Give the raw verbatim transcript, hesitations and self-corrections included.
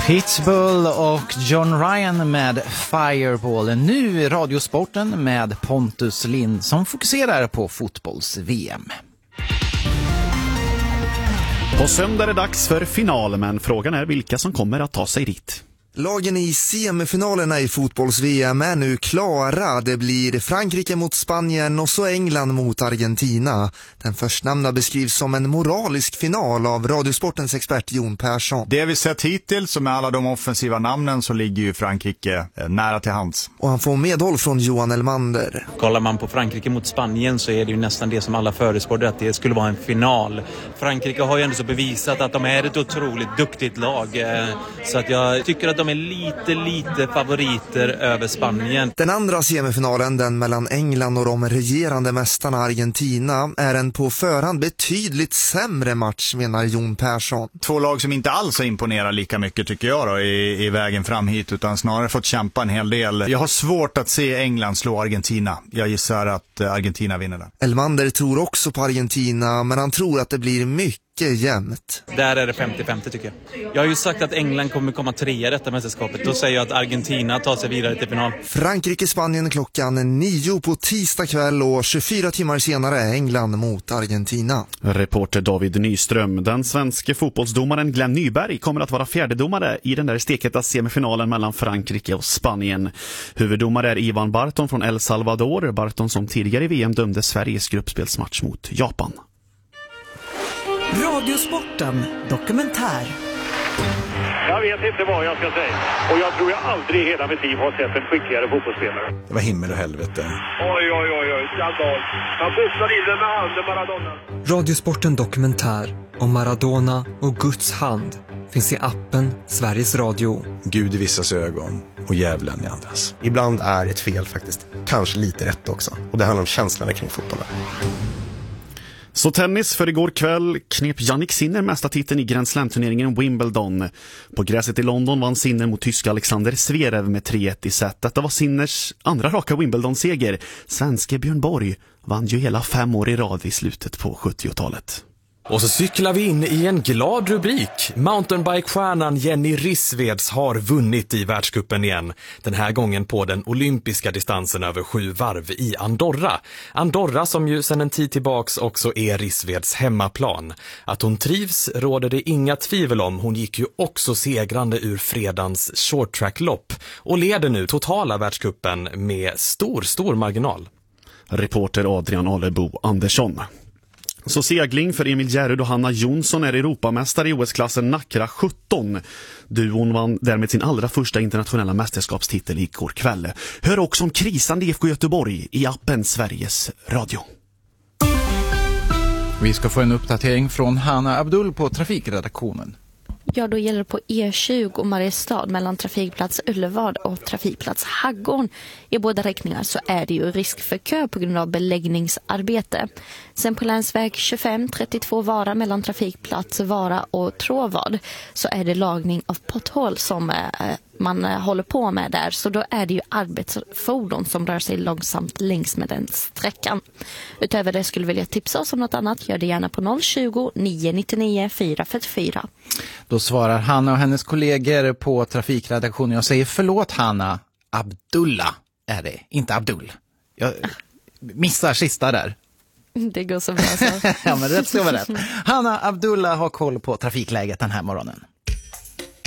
Pitbull och John Ryan med Fireball. Nu är Radiosporten med Pontus Lind som fokuserar på fotbolls-V M. På söndag är det dags för final, men frågan är vilka som kommer att ta sig dit. Lagen i semifinalerna i fotbolls-V M är nu klara. Det blir Frankrike mot Spanien och så England mot Argentina. Den förstnämnda beskrivs som en moralisk final av Radiosportens expert Jon Persson. Det vi sett hittills, som med alla de offensiva namnen, så ligger ju Frankrike nära till hands. Och han får medhåll från Johan Elmander. Kollar man på Frankrike mot Spanien så är det ju nästan det som alla förespråkade, att det skulle vara en final. Frankrike har ju ändå så bevisat att de är ett otroligt duktigt lag. Så att jag tycker att de är lite, lite favoriter över Spanien. Den andra semifinalen, den mellan England och de regerande mästarna Argentina, är en på förhand betydligt sämre match, menar Jon Persson. Två lag som inte alls imponerar lika mycket, tycker jag då, i, i vägen fram hit, utan snarare fått kämpa en hel del. Jag har svårt att se England slå Argentina. Jag gissar att Argentina vinner den. Elmander tror också på Argentina, men han tror att det blir mycket jämnt. Där är det femtio femtio tycker jag. Jag har ju sagt att England kommer komma trea i detta mästerskapet. Då säger jag att Argentina tar sig vidare till final. Frankrike-Spanien klockan nio på tisdag kväll och tjugofyra timmar senare England mot Argentina. Reporter David Nyström. Den svenska fotbollsdomaren Glenn Nyberg kommer att vara fjärdedomare i den där steketa semifinalen mellan Frankrike och Spanien. Huvuddomare är Ivan Barton från El Salvador. Barton som tidigare i V M dömde Sveriges gruppspelsmatch mot Japan. Radiosporten dokumentär. Jag vet inte vad jag ska säga. Och jag tror jag aldrig i hela mitt liv har sett en skickligare fotbollsspelare. Det var himmel och helvete. Oj, oj, oj, oj. Skandal. Han boxade in den med handen, Maradona. Radiosporten dokumentär om Maradona och Guds hand finns i appen Sveriges Radio. Gud i vissas ögon och djävulen i andras. Ibland är ett fel faktiskt kanske lite rätt också. Och det handlar om känslorna kring fotbollen. Så tennis, för igår kväll knep Jannik Sinner mästartiteln i Grand Slam-turneringen Wimbledon. På gräset i London vann Sinner mot tyska Alexander Zverev med tre ett i set. Detta var Sinners andra raka Wimbledon-seger. Svenske Björn Borg vann ju hela fem år i rad i slutet på sjuttiotalet. Och så cyklar vi in i en glad rubrik. Mountainbike-stjärnan Jenny Rissveds har vunnit i världscupen igen. Den här gången på den olympiska distansen över sju varv i Andorra. Andorra som ju sedan en tid tillbaks också är Rissveds hemmaplan. Att hon trivs råder det inga tvivel om. Hon gick ju också segrande ur fredagens shorttrack-lopp och leder nu totala världscupen med stor, stor marginal. Reporter Adrian Alebo Andersson. Så segling för Emil Järrud och Hanna Jonsson är Europamästare i O S-klassen Nackra sjutton. Duon vann därmed sin allra första internationella mästerskapstitel igår kväll. Hör också om krisande I F K Göteborg i appen Sveriges Radio. Vi ska få en uppdatering från Hanna Abdul på trafikredaktionen. Ja, då gäller det på E tjugo och Mariestad mellan trafikplats Ullevad och trafikplats Haggården. I båda riktningar så är det ju risk för kö på grund av beläggningsarbete. Sen på länsväg tjugofem trettiotvå Vara mellan trafikplats Vara och Tråvad så är det lagning av potthål som eh, man eh, håller på med där. Så då är det ju arbetsfordon som rör sig långsamt längs med den sträckan. Utöver det skulle jag vilja tipsa oss om något annat. Gör det gärna på noll tjugo nio nittionio fyra fyrtiofyra. Då svarar Hanna och hennes kollegor på trafikredaktionen. Jag säger förlåt Hanna, Abdullah är det, inte Abdul. Jag missar sista där. Det går så bra så. Ja, men rätt ska vara rätt. Hanna Abdullah har koll på trafikläget den här morgonen.